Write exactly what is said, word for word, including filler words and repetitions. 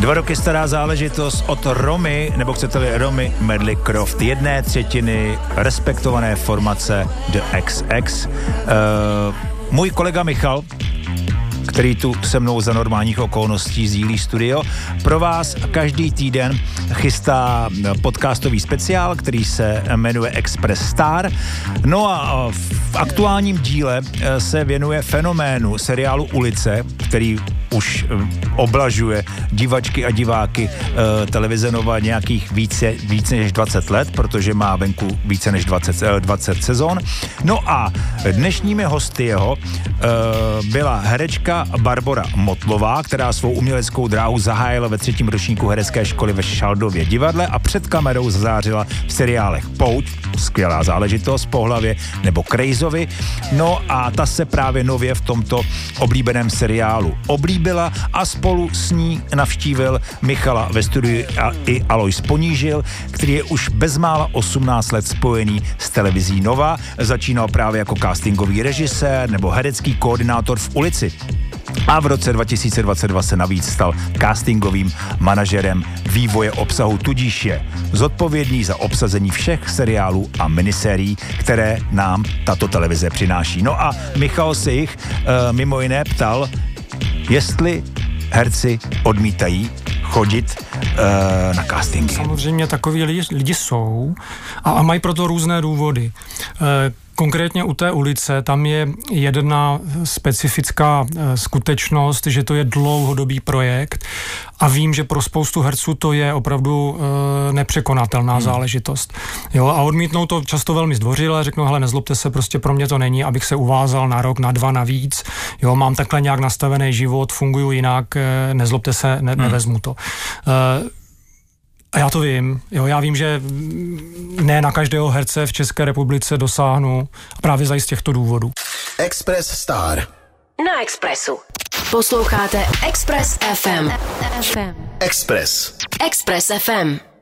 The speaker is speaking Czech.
Dva roky stará záležitost od Romy, nebo chcete-li Romy Medley Croft, jedné třetiny respektované formace The X X. Uh, můj kolega Michal, který tu se mnou za normálních okolností sdílí studio, pro vás každý týden chystá podcastový speciál, který se jmenuje Express Star. No a v aktuálním díle se věnuje fenoménu seriálu Ulice, který už oblažuje divačky a diváky uh, televize Nova nějakých více, více než dvacet let, protože má venku více než dvacet, dvacet sezon. No a dnešními hosty jeho uh, byla herečka Barbora Motlová, která svou uměleckou dráhu zahájila ve třetím ročníku herecké školy ve Šaldově divadle a před kamerou zazářila v seriálech Pouť, skvělá záležitost, Po hlavě, nebo Krejzovi. No a ta se právě nově v tomto oblíbeném seriálu oblíbila a spolu s ní navštívil Michala ve studiu a i Alois Ponížil, který je už bezmála osmnáct let spojený s televizí Nova. Začínal právě jako castingový režisér nebo herecký koordinátor v Ulici. A v roce dva tisíce dvacet dva se navíc stal castingovým manažerem vývoje obsahu, tudíž je zodpovědný za obsazení všech seriálů a minisérií, které nám tato televize přináší. No a Michal se jich e, mimo jiné ptal, jestli herci odmítají chodit e, na castingy. Samozřejmě takoví lidi, lidi jsou a, a mají proto různé důvody. E, Konkrétně u té Ulice, tam je jedna specifická e, skutečnost, že to je dlouhodobý projekt a vím, že pro spoustu herců to je opravdu e, nepřekonatelná hmm. záležitost. Jo, a odmítnou to často velmi zdvořile, řeknou, hele, nezlobte se, prostě pro mě to není, abych se uvázal na rok, na dva navíc, jo, mám takhle nějak nastavený život, funguju jinak, e, nezlobte se, ne, hmm. nevezmu to. E, A já to vím, jo, já vím, že ne na každého herce v České republice dosáhnu právě za z těchto důvodů. Express Star. Na Expressu. Posloucháte Express F M. Express. Express F M.